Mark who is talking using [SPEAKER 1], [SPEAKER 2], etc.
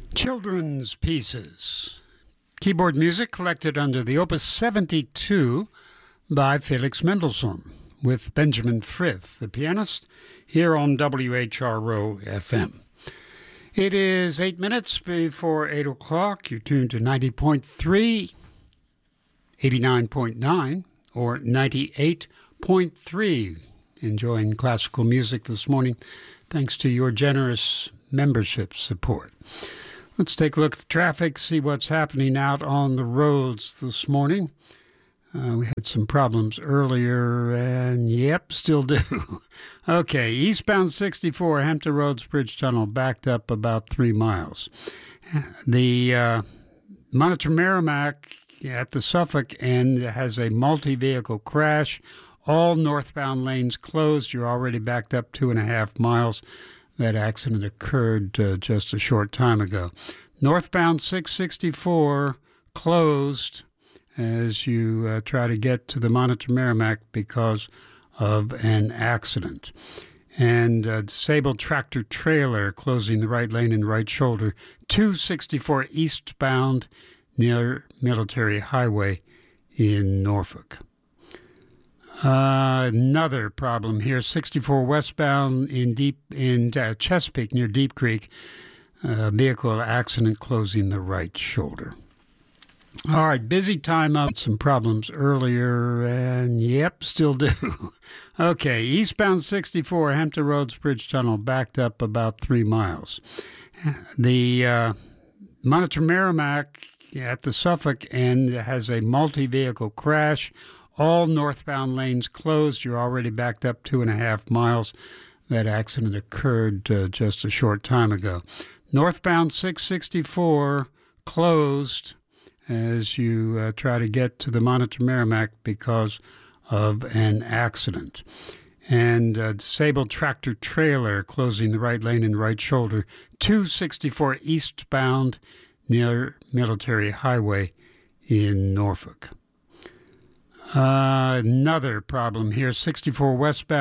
[SPEAKER 1] Children's Pieces. Keyboard music collected under the Opus 72 by Felix Mendelssohn with Benjamin Frith, the pianist, here on WHRO FM. It is 8 minutes before 8 o'clock. You're tuned to 90.3, 89.9, or 98.3. Enjoying classical music this morning, thanks to your generous membership support. Let's take a look at the traffic, see what's happening out on the roads this morning. We had some problems earlier, and yep, still do. Okay, eastbound 64, Hampton Roads Bridge Tunnel, backed up about 3 miles. The Monitor Merrimack at the Suffolk end has a multi-vehicle crash. All northbound lanes closed. You're already backed up 2.5 miles. That accident occurred just a short time ago. Northbound 664 closed as you try to get to the Monitor Merrimack because of an accident. And disabled tractor trailer closing the right lane and right shoulder. 264 eastbound near Military Highway in Norfolk. Another problem here, 64 westbound in Chesapeake near Deep Creek, vehicle accident closing the right shoulder. All right, busy time up. Some problems earlier, and yep, still do. Okay, eastbound 64, Hampton Roads Bridge Tunnel, backed up about 3 miles. The Monitor Merrimack at the Suffolk end has a multi-vehicle crash. All northbound lanes closed. You're already backed up 2.5 miles. That accident occurred just a short time ago. Northbound 664 closed as you try to get to the Monitor Merrimack because of an accident. And disabled tractor trailer closing the right lane and right shoulder. 264 eastbound near Military Highway in Norfolk. Another problem here, 64 westbound